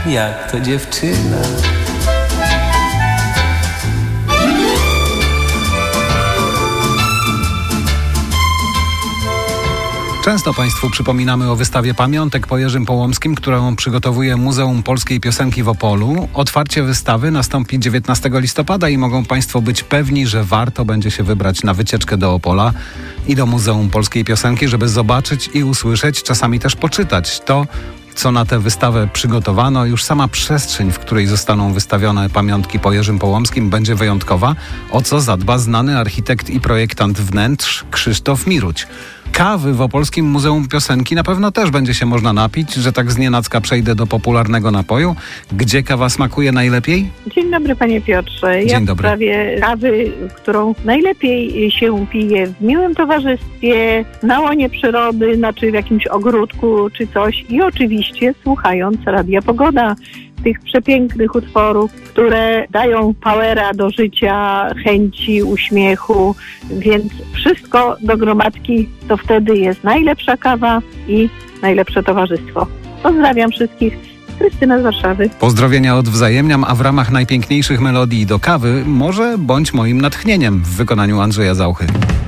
jak to dziewczyna. Często Państwu przypominamy o wystawie pamiątek po Jerzym Połomskim, którą przygotowuje Muzeum Polskiej Piosenki w Opolu. Otwarcie wystawy nastąpi 19 listopada i mogą Państwo być pewni, że warto będzie się wybrać na wycieczkę do Opola i do Muzeum Polskiej Piosenki, żeby zobaczyć i usłyszeć, czasami też poczytać to, co na tę wystawę przygotowano. Już sama przestrzeń, w której zostaną wystawione pamiątki po Jerzym Połomskim, będzie wyjątkowa, o co zadba znany architekt i projektant wnętrz Krzysztof Miruć. Kawy w Opolskim Muzeum Piosenki na pewno też będzie się można napić, że tak znienacka przejdę do popularnego napoju. Gdzie kawa smakuje najlepiej? Dzień dobry, panie Piotrze. Dzień dobry. W sprawie kawy, którą najlepiej się pije w miłym towarzystwie, na łonie przyrody, znaczy w jakimś ogródku czy coś i oczywiście słuchając Radia Pogoda, tych przepięknych utworów, które dają powera do życia, chęci, uśmiechu, więc wszystko do gromadki to wtedy jest najlepsza kawa i najlepsze towarzystwo. Pozdrawiam wszystkich. Krystyna z Warszawy. Pozdrowienia odwzajemniam, a w ramach najpiękniejszych melodii do kawy może bądź moim natchnieniem w wykonaniu Andrzeja Zauchy.